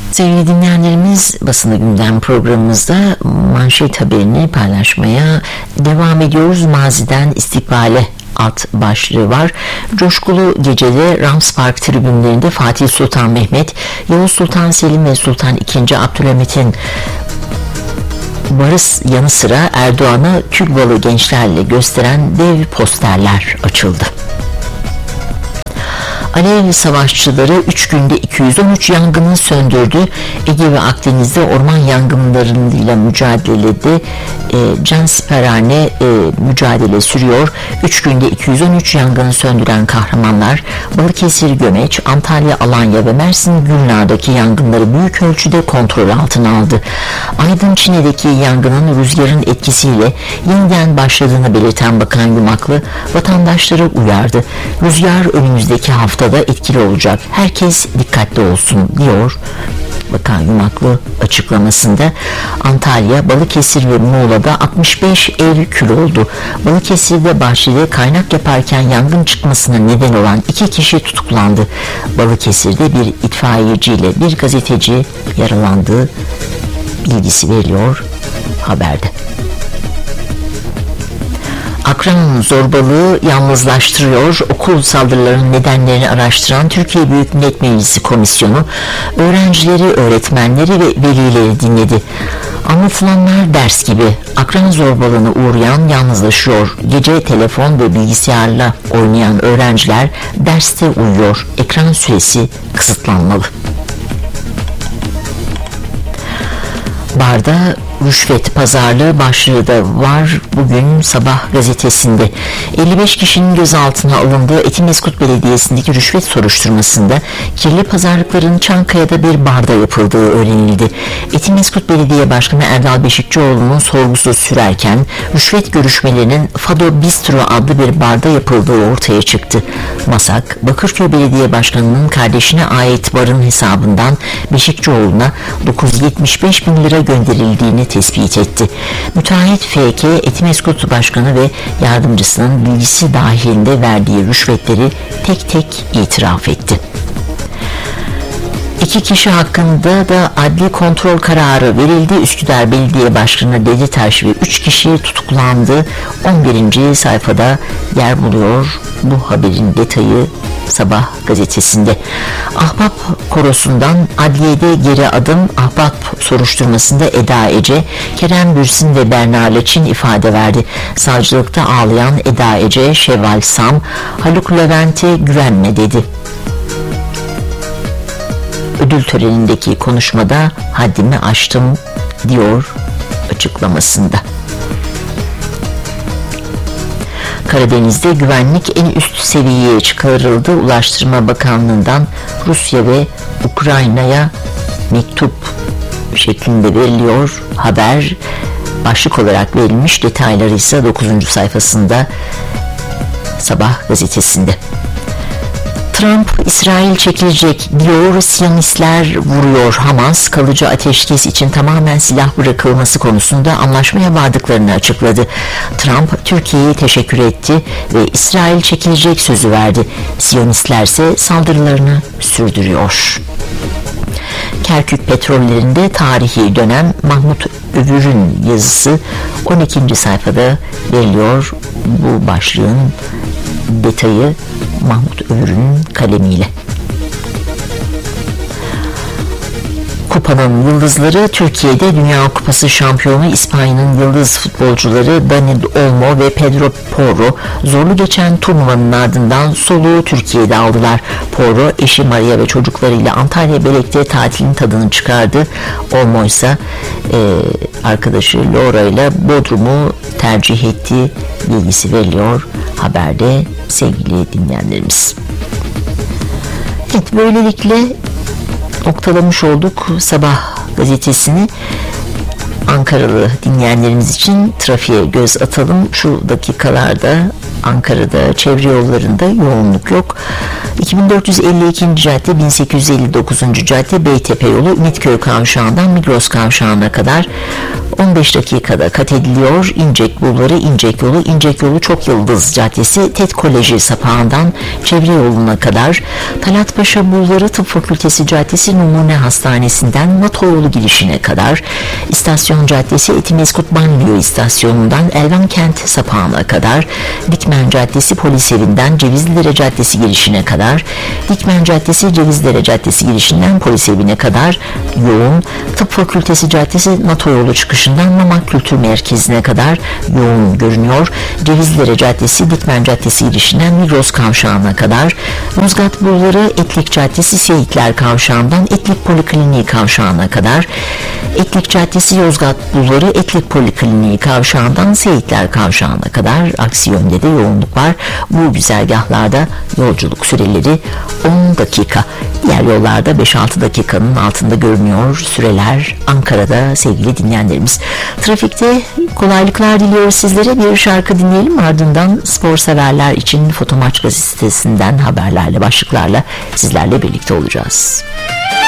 Sevgili dinleyenlerimiz, Basını Gündem programımızda manşet haberini paylaşmaya devam ediyoruz. Maziden istikbale alt başlığı var. Coşkulu gecede Rams Park tribünlerinde Fatih Sultan Mehmet, Yavuz Sultan Selim ve Sultan II. Abdülhamit'in varıs yanı sıra Erdoğan'a Kübalı gençlerle gösteren dev posterler açıldı. Alev savaşçıları 3 günde 213 yangını söndürdü. Ege ve Akdeniz'de orman yangınlarıyla mücadelede cansiperane mücadele sürüyor. 3 günde 213 yangını söndüren kahramanlar Balıkesir, Gömeç, Antalya, Alanya ve Mersin Gülnar'daki yangınları büyük ölçüde kontrol altına aldı. Aydın Çine'deki yangının rüzgarın etkisiyle yeniden başladığını belirten Bakan Yumaklı vatandaşları uyardı. Rüzgar önümüzdeki haftada etkili olacak. Herkes dikkatli olsun diyor Bakan Yumaklı açıklamasında. Antalya, Balıkesir ve Muğla'da 65 ev kül oldu. Balıkesir'de bahçede kaynak yaparken yangın çıkmasına neden olan 2 kişi tutuklandı. Balıkesir'de bir itfaiyeciyle bir gazeteci yaralandığı bilgisi veriliyor haberde. Akran zorbalığı yalnızlaştırıyor. Okul saldırılarının nedenlerini araştıran Türkiye Büyük Millet Meclisi Komisyonu öğrencileri, öğretmenleri ve velileri dinledi. Anlatılanlar ders gibi. Akran zorbalığına uğrayan yalnızlaşıyor. Gece telefon ve bilgisayarla oynayan öğrenciler derste uyuyor. Ekran süresi kısıtlanmalı. Barda rüşvet pazarlığı başlığı da var bugün Sabah gazetesinde. 55 kişinin gözaltına alındığı Etimesgut Belediyesi'ndeki rüşvet soruşturmasında kirli pazarlıkların Çankaya'da bir barda yapıldığı öğrenildi. Etimesgut Belediye Başkanı Erdal Beşikçioğlu'nun sorgusu sürerken rüşvet görüşmelerinin Fado Bistro adlı bir barda yapıldığı ortaya çıktı. MASAK, Bakırköy Belediye Başkanı'nın kardeşine ait barın hesabından Beşikçioğlu'na 975 bin lira gönderildiğini tespit etti. Müteahhit FK, Etimesgut Başkanı ve yardımcısının bilgisi dahilinde verdiği rüşvetleri tek tek itiraf etti. 2 kişi hakkında da adli kontrol kararı verildi. Üsküdar Belediye Başkanı Deditaş ve 3 kişi tutuklandı. 11. sayfada yer buluyor bu haberin detayı Sabah gazetesinde. Ahbap korosundan adliyede geri adım. Ahbap soruşturmasında Eda Ece, Kerem Bürsin ve Berna Leçin ifade verdi. Savcılıkta ağlayan Eda Ece, Şevval Sam, Haluk Levent'e güvenme dedi. Ödül törenindeki konuşmada haddimi aştım diyor açıklamasında. Karadeniz'de güvenlik en üst seviyeye çıkarıldı. Ulaştırma Bakanlığı'ndan Rusya ve Ukrayna'ya mektup şeklinde veriliyor. Haber başlık olarak verilmiş. Detayları ise 9. sayfasında Sabah gazetesinde. Trump, İsrail çekilecek diyor, Siyonistler vuruyor. Hamas, kalıcı ateşkes için tamamen silah bırakılması konusunda anlaşmaya vardıklarını açıkladı. Trump, Türkiye'ye teşekkür etti ve İsrail çekilecek sözü verdi. Siyonistler ise saldırılarını sürdürüyor. Kerkük petrollerinde tarihi dönem, Mahmut Övür'ün yazısı 12. sayfada veriliyor. Bu başlığın detayı Mahmut Övür'ün kalemiyle. Kupanın yıldızları Türkiye'de Dünya Kupası şampiyonu İspanya'nın yıldız futbolcuları Dani Olmo ve Pedro Porro zorlu geçen turnuvanın ardından soluğu Türkiye'de aldılar. Porro eşi Maria ve çocuklarıyla Antalya Belek'te tatilin tadını çıkardı. Olmo ise arkadaşı Laura ile Bodrum'u tercih etti bilgisi veriliyor haberde sevgili dinleyenlerimiz. Evet, böylelikle noktalamış olduk Sabah gazetesini. Ankaralı dinleyenlerimiz için trafiğe göz atalım. Şu dakikalarda Ankara'da çevre yollarında yoğunluk yok. 2452. cadde, 1859. cadde, Beytepe yolu Ümitköy kavşağından Migros kavşağına kadar 15 dakikada kat ediliyor. İncek Bulvarı, İncek yolu, İncek yolu Çok Yıldız Caddesi, TED Koleji sapağından Çevre yoluna kadar, Talat Paşa Bulvarı, Tıp Fakültesi Caddesi, Numune Hastanesi'nden NATO yolu girişine kadar, İstasyon Caddesi, Etimeskut Banliyö istasyonundan Elvan Kent sapağına kadar, Dikmen Caddesi, Polis Evi'nden Cevizlidere Caddesi girişine kadar, Dikmen Caddesi, Cevizlidere Caddesi girişinden Polis Evi'ne kadar yoğun. Tıp Fakültesi Caddesi, NATO yolu çıkışından Mamak Kültür Merkezi'ne kadar yoğun görünüyor. Cevizlidere Caddesi, Dikmen Caddesi girişinden Migros kavşağına kadar, Yozgat Bulvarı, Etlik Caddesi, Seyitler kavşağından Etlik Polikliniği kavşağına kadar, Etlik Caddesi, Yozgat Bulvarı, Etlik Polikliniği kavşağından Seyitler kavşağına kadar aksi yönde de yoğunluk var. Bu güzergahlarda yolculuk süreleri 10 dakika. Diğer yollarda 5-6 dakikanın altında görünüyor süreler Ankara'da sevgili dinleyenlerimiz. Trafikte kolaylıklar diliyoruz sizlere. Bir şarkı dinleyelim, ardından spor severler için Fotomaç gazetesinden haberlerle, başlıklarla sizlerle birlikte olacağız.